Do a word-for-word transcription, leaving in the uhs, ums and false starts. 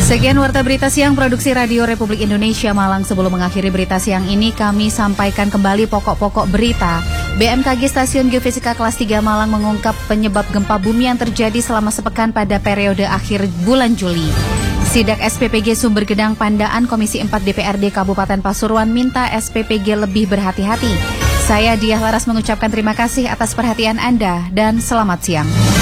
Sekian Warta Berita Siang Produksi Radio Republik Indonesia Malang. Sebelum mengakhiri berita siang ini, kami sampaikan kembali pokok-pokok berita. B M K G Stasiun Geofisika Kelas tiga Malang mengungkap penyebab gempa bumi yang terjadi selama sepekan pada periode akhir bulan Juli. Sidak S P P G Sumber Gedang Pandaan Komisi empat D P R D Kabupaten Pasuruan minta S P P G lebih berhati-hati. Saya Diah Laras mengucapkan terima kasih atas perhatian Anda dan selamat siang.